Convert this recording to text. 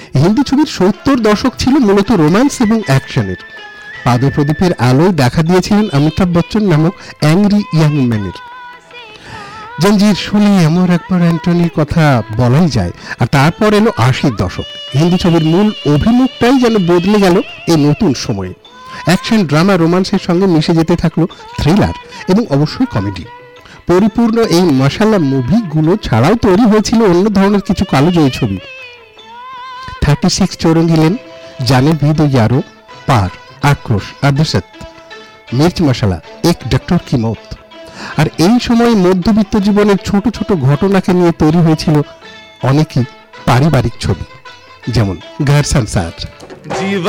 হিন্দি ছবির 70 দশক ছিল মূলত রোম্যান্স এবং অ্যাকশনের। পাদপ্রদীপের আলোয় দেখা দিয়েছিলেন অমিতাভ বচ্চন নামক অ্যাংরি ইয়াং ম্যানের। জঞ্জির, শুনি এমন একবার অ্যান্টনির কথা বলাই যায়। আর তারপর এলো 80 দশক। হিন্দি ছবির মূল অভিমুখটাই যেন বদলে গেল এই নতুন সময়ে। অ্যাকশন, ড্রামা, রোমান্সের সঙ্গে মিশে যেতে থাকলো থ্রিলার এবং অবশ্যই কমেডি। পরিপূর্ণ এই মশালা মুভিগুলো ছাড়াও তৈরি হয়েছিল অন্য ধরনের কিছু কালোজয়ী ছবি। 36 চৌরঙ্গি লেন, জানে ভি দো ইয়ারো, পার, আক্রোশ, আদর্শত, মির্চ মশালা, এক ডক্টর কি মৌত। আর এই সময় মধ্যবিত্ত জীবনের ছোট ছোট ঘটনাকে নিয়ে তৈরি হয়েছিল অনেকই পারিবারিক ছবি, যেমন ঘর সংসার।